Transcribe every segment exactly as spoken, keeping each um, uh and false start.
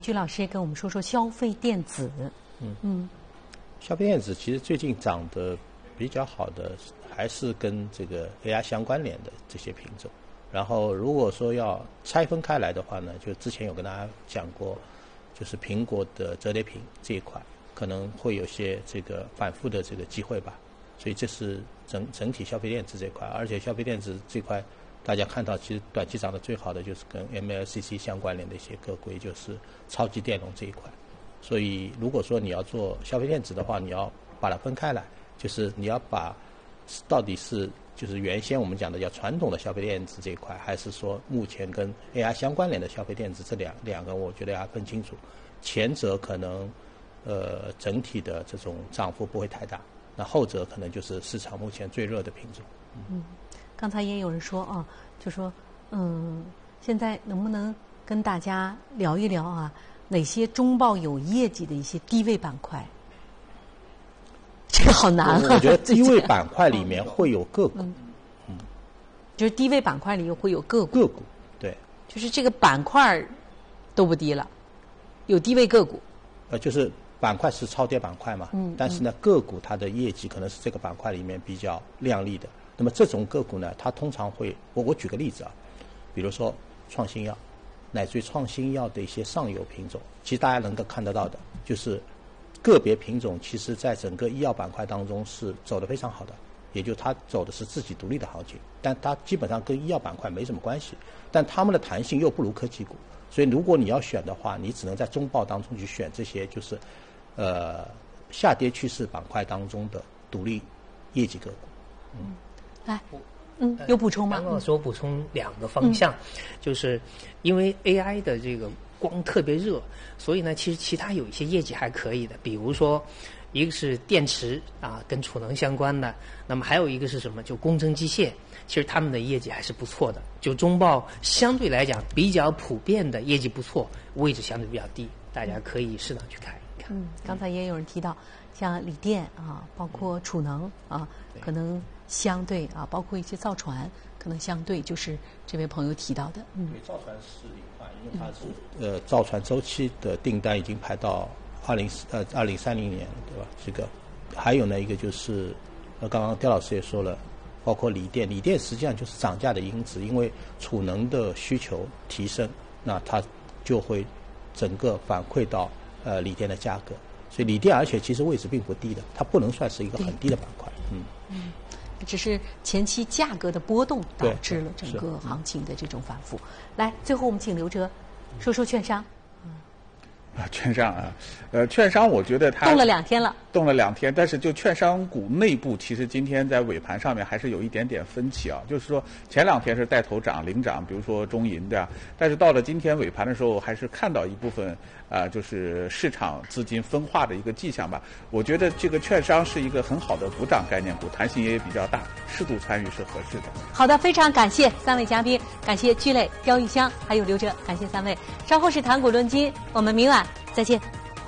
曲老师也跟我们说说消费电子。 嗯嗯，消费电子其实最近涨得比较好的还是跟这个 A I 相关联的这些品种。然后如果说要拆分开来的话呢，就之前有跟大家讲过，就是苹果的折叠屏这一块可能会有些这个反复的这个机会吧。所以这是整整体消费电子这块，而且消费电子这块大家看到其实短期涨得最好的就是跟 M L C C 相关联的一些个股，就是超级电容这一块。所以如果说你要做消费电子的话，你要把它分开来，就是你要把到底是就是原先我们讲的叫传统的消费电子这一块，还是说目前跟 A I 相关联的消费电子，这两两个我觉得要分清楚。前者可能呃整体的这种涨幅不会太大，那后者可能就是市场目前最热的品种。 嗯，嗯刚才也有人说啊，就说嗯，现在能不能跟大家聊一聊啊，哪些中报有业绩的一些低位板块？这个好难啊！ 我觉得低位板块里面会有个股， 嗯，嗯就是低位板块里又会有个股。 个股，对， 就是这个板块都不低了，有低位个股。 呃，就是板块是超跌板块嘛，嗯，但是呢，个股它的业绩可能是这个板块里面比较亮丽的。那么这种个股呢，它通常会，我我举个例子啊，比如说创新药，乃至于创新药的一些上游品种，其实大家能够看得到的，就是个别品种其实在整个医药板块当中是走得非常好的，也就它走的是自己独立的行情，但它基本上跟医药板块没什么关系，但它们的弹性又不如科技股，所以如果你要选的话，你只能在中报当中去选这些就是呃下跌趋势板块当中的独立业绩个股。嗯， 来，嗯，有补充吗？ 刚刚说补充两个方向，嗯、就是因为 A I 的这个光特别热，所以呢，其实其他有一些业绩还可以的，比如说一个是电池啊，跟储能相关的，那么还有一个是什么？就工程机械，其实他们的业绩还是不错的。就中报相对来讲比较普遍的业绩不错，位置相对比较低，大家可以适当去看一看。 嗯，刚才也有人提到，像锂电啊，包括储能啊，可能相对啊，包括一些造船，可能相对就是这位朋友提到的。 嗯，造船是一块，因为它是呃造船周期的订单已经排到二零呃二零三零年，对吧？这个还有呢一个就是呃刚刚刁老师也说了，包括锂电，锂电实际上就是涨价的因子，因为储能的需求提升，那它就会整个反馈到呃锂电的价格。所以锂电而且其实位置并不低的，它不能算是一个很低的板块。嗯嗯，只是前期价格的波动导致了整个行情的这种反复。来，最后我们请刘哲说说券商。 啊，券商啊，呃，券商我觉得它动了两天了， 动了两天，但是就券商股内部，其实今天在尾盘上面还是有一点点分歧啊。就是说前两天是带头涨领涨，比如说中银对吧？但是到了今天尾盘的时候，还是看到一部分啊、呃，就是市场资金分化的一个迹象吧。我觉得这个券商是一个很好的补涨概念股，弹性也比较大，适度参与是合适的。 好的，非常感谢三位嘉宾，感谢聚磊、刁玉香还有刘哲，感谢三位。稍后是谈股论金，我们明晚再见。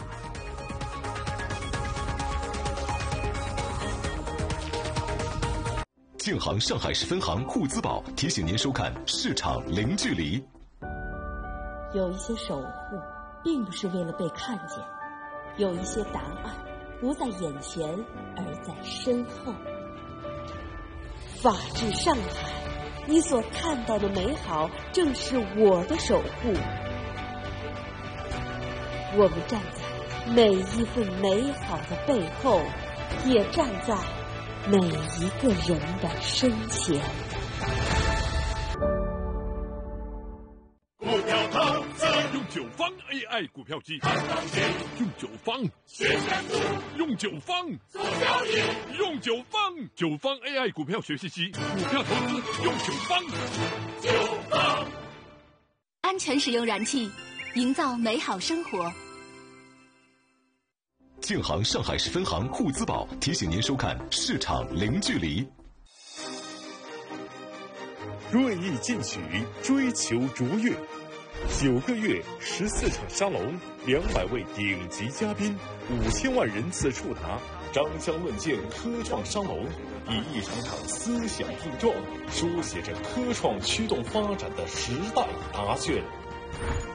建行上海市分行沪资宝提醒您收看市场零距离。 有一些守护并不是为了被看见，有一些答案不在眼前而在身后。法治上海，你所看到的美好正是我的守护。我们站在每一份美好的背后，也站在每一个人的身前。 股票投资用九方 A I 股票机，用九方学选股，用九方做交易，用九方九方 A I 股票学习机，股票投资用九方。九方安全使用燃气，营造美好生活。 建行上海市分行沪资宝提醒您收看市场零距离。 锐意进取，追求卓越。九个月，十四场沙龙，两百位顶级嘉宾，五千万人次触达，张江论剑科创沙龙，以一场场思想碰撞，书写着科创驱动发展的时代答卷。